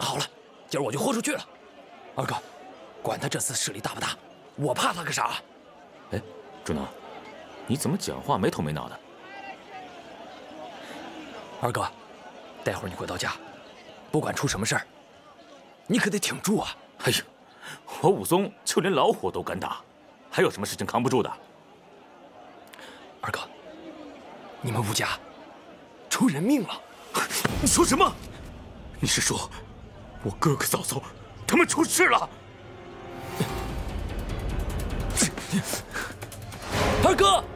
好了，今儿我就豁出去了。二哥，管他这次势力大不大，我怕他个啥？ 哎，准能，你怎么讲话没头没脑的？ 二哥，待会儿你回到家，不管出什么事儿，你可得挺住啊！ 哎呀，我武松就连老虎都敢打，还有什么事情扛不住的？ 二哥，你们吴家出人命了！ 你说什么？你是说我哥哥嫂嫂他们出事了？ 二哥，